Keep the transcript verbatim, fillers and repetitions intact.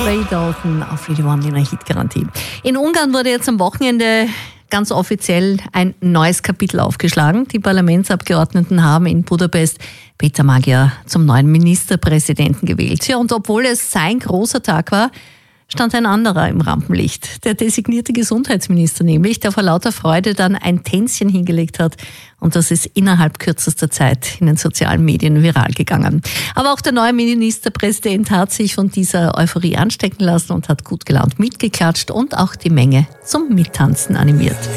Ray Dalton auf Radio One in der Hitgarantie. In Ungarn wurde jetzt am Wochenende ganz offiziell ein neues Kapitel aufgeschlagen. Die Parlamentsabgeordneten haben in Budapest Peter Magyar zum neuen Ministerpräsidenten gewählt. Ja, und obwohl es sein großer Tag war, stand ein anderer im Rampenlicht. Der designierte Gesundheitsminister nämlich, der vor lauter Freude dann ein Tänzchen hingelegt hat. Und das ist innerhalb kürzester Zeit in den sozialen Medien viral gegangen. Aber auch der neue Ministerpräsident hat sich von dieser Euphorie anstecken lassen und hat gut gelaunt mitgeklatscht und auch die Menge zum Mittanzen animiert.